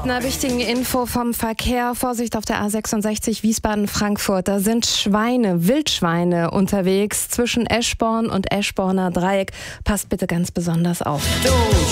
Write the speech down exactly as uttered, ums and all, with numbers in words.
Mit einer wichtigen Info vom Verkehr. Vorsicht auf der A sechsundsechzig Wiesbaden-Frankfurt. Da sind Schweine, Wildschweine unterwegs zwischen Eschborn und Eschborner Dreieck. Passt bitte ganz besonders auf. Don't